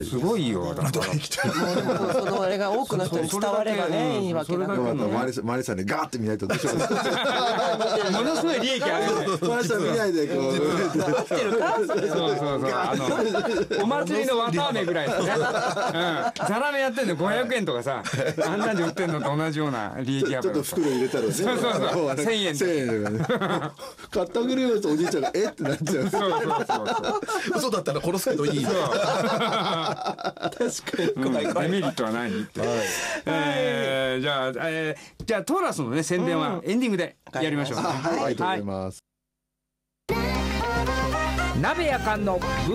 すごいよ。だからそのあれが多くの人に伝わればねいいわけだから。 マリさんにガーって見ないとどうしよう。 ものすごい利益あるよね。 マリさん見ないでこう。 合ってるか？ そうお祭りの綿あめぐらいですね。ザラメやってんの500円とかさ、あんなんで売ってんのと同じような利益ある。 ちょっと袋入れたらね。 そう1000円。 1000円だからね。買ってあげるよとおじいちゃんがってなっちゃう。 嘘だったら殺すけどいい。 確かにデメリットは何って。じゃあトーラスのね宣伝はエンディングでやりましょう。 はい、ありがとうございます。 鍋やかんの